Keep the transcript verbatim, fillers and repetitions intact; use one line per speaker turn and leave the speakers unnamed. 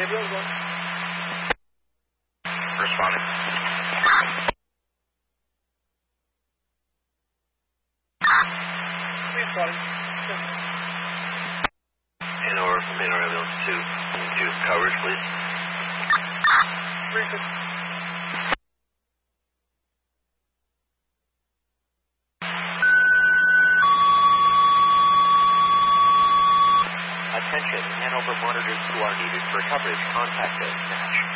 ambulance going?
Responding.
Please, Scotty.
Hanover from Hanover Ambulance two. Two coverage, please.
Three, six.
Attention, Hanover monitors who are needed for coverage. Contact us.